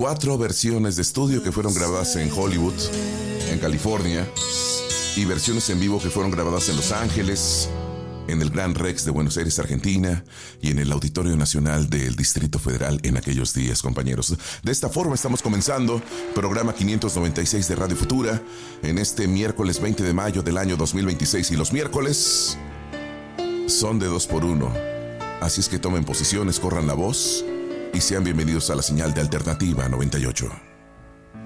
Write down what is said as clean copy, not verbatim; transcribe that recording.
4 versiones de estudio que fueron grabadas en Hollywood, en California, y versiones en vivo que fueron grabadas en Los Ángeles, en el Gran Rex de Buenos Aires, Argentina, y en el Auditorio Nacional del Distrito Federal en aquellos días, compañeros. De esta forma estamos comenzando programa 596 de Radio Futura en este miércoles 20 de mayo del año 2026, y los miércoles son de 2x1. Así es que tomen posiciones, corran la voz y sean bienvenidos a la señal de Alternativa 98.